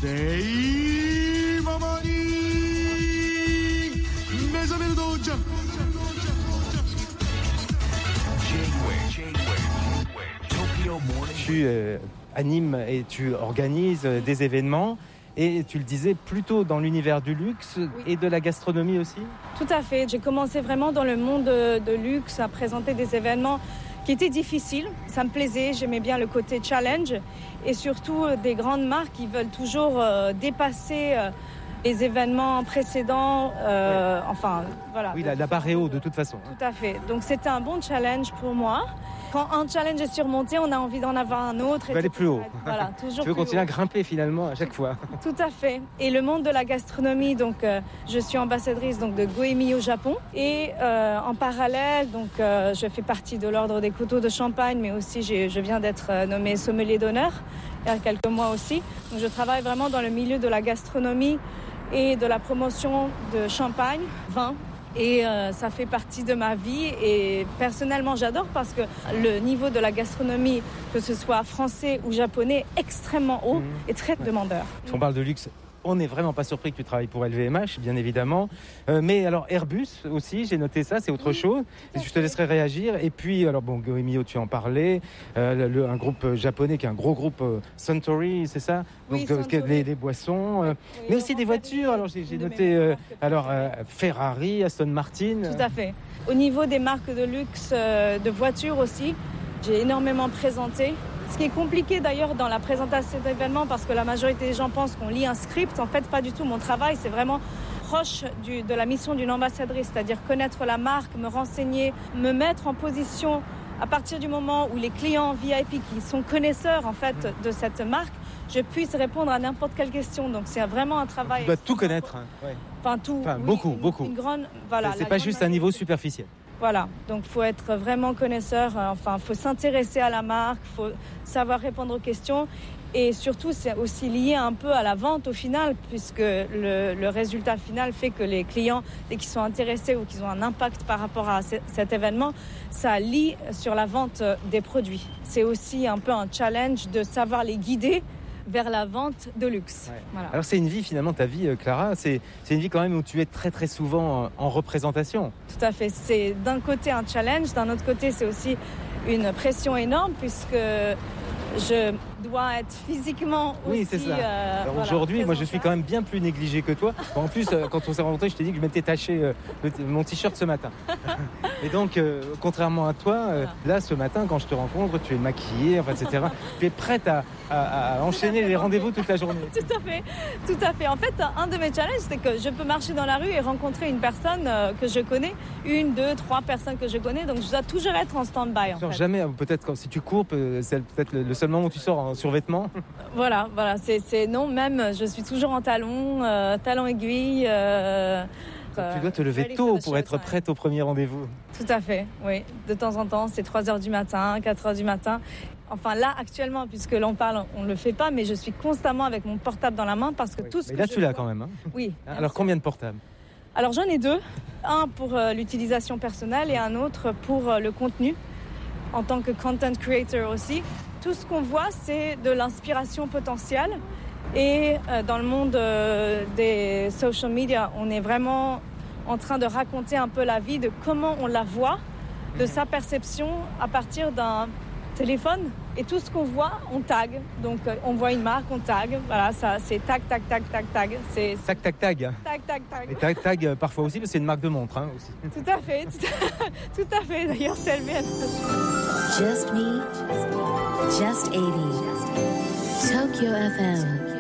dei Momoni Mesomerdo Già. Tu animes et tu organises des événements et tu le disais plutôt dans l'univers du luxe et de la gastronomie aussi. Tout à fait. J'ai commencé vraiment dans le monde de luxe à présenter des événements qui étaient difficiles. Ça me plaisait, j'aimais bien le côté challenge et surtout des grandes marques qui veulent toujours dépasser les événements précédents. Enfin, voilà. Oui, la barre est haute de toute façon. Tout à fait. Donc c'était un bon challenge pour moi. Quand un challenge est surmonté, on a envie d'en avoir un autre. Tu veux aller plus haut. Voilà, toujours tu veux plus continuer haut. à grimper finalement à chaque fois. Tout à fait. Et le monde de la gastronomie, donc je suis ambassadrice donc de Goemio au Japon. Et en parallèle, donc je fais partie de l'ordre des coteaux de Champagne, mais aussi je viens d'être nommée sommelier d'honneur il y a quelques mois aussi. Donc je travaille vraiment dans le milieu de la gastronomie et de la promotion de champagne, vin. Et ça fait partie de ma vie et personnellement j'adore parce que le niveau de la gastronomie, que ce soit français ou japonais, est extrêmement haut et très demandeur. Si on parle de luxe, on n'est vraiment pas surpris que tu travailles pour LVMH, bien évidemment. Mais alors Airbus aussi, j'ai noté ça, c'est autre chose. Et je te laisserai réagir. Et puis, alors bon, Goemio, tu en parlais. Un groupe japonais qui est un gros groupe Suntory, c'est ça? Oui, Donc Suntory. les boissons, Oui, mais aussi des voitures. Alors j'ai une de noté mes marques Ferrari, Aston Martin. Tout à fait. Au niveau des marques de luxe, de voitures aussi, j'ai énormément présenté. Ce qui est compliqué d'ailleurs dans la présentation d'événements parce que la majorité des gens pensent qu'on lit un script. En fait, pas du tout. Mon travail, c'est vraiment proche de la mission d'une ambassadrice, c'est-à-dire connaître la marque, me renseigner, me mettre en position à partir du moment où les clients VIP qui sont connaisseurs en fait de cette marque, je puisse répondre à n'importe quelle question. Donc c'est vraiment un travail. Tu dois tout connaître. Hein. Ouais. Enfin tout. Enfin, Oui, beaucoup. Une grande. Voilà. C'est pas juste un niveau superficiel. Voilà, donc il faut être vraiment connaisseur, il faut s'intéresser à la marque, il faut savoir répondre aux questions et surtout c'est aussi lié un peu à la vente au final puisque le résultat final fait que les clients, dès qu'ils sont intéressés ou qu'ils ont un impact par rapport à cet événement, ça lie sur la vente des produits. C'est aussi un peu un challenge de savoir les guider vers la vente de luxe. Ouais. Voilà. Alors c'est une vie finalement, ta vie Clara, c'est une vie quand même où tu es très très souvent en représentation. Tout à fait, c'est d'un côté un challenge, d'un autre côté c'est aussi une pression énorme puisque je dois être physiquement aussi... Oui, c'est ça. Aujourd'hui, moi je suis quand même bien plus négligé que toi. En plus, quand on s'est rencontrés, je t'ai dit que je m'étais taché mon t-shirt ce matin. Et donc, contrairement à toi, là ce matin, quand je te rencontre, tu es maquillée, etc. Tu es prête à enchaîner les rendez-vous toute la journée. Tout à fait. En fait, un de mes challenges, c'est que je peux marcher dans la rue et rencontrer une personne que je connais, 1, 2, 3 personnes que je connais, donc je dois toujours être en stand-by. Tu sors jamais, peut-être si tu cours, c'est peut-être le seul moment où tu sors en survêtement. Voilà, c'est non, même je suis toujours en talons aiguilles. Tu dois te lever tôt pour être prête au premier rendez-vous. Tout à fait, oui. De temps en temps, c'est 3h du matin, 4h du matin. Enfin là, actuellement, puisque l'on parle, on ne le fait pas, mais je suis constamment avec mon portable dans la main parce que tout ce mais que là, je tu l'as vois... quand même. Hein. Oui. Alors, combien de portables? Alors, j'en ai 2. Un pour l'utilisation personnelle et un autre pour le contenu, en tant que content creator aussi. Tout ce qu'on voit, c'est de l'inspiration potentielle. Et dans le monde des social media, on est vraiment en train de raconter un peu la vie, de comment on la voit, de sa perception à partir d'un téléphone. Et tout ce qu'on voit, on tag. Donc on voit une marque, on tag. Voilà, ça c'est tag, tag, tag, tag, tag. C'est tag, tag, tag. Tag, tag, tag. Et tag, tag parfois aussi, parce que c'est une marque de montre hein, aussi. Tout à fait, tout à fait. D'ailleurs, c'est LVMH. Just me, just 80. Tokyo FM.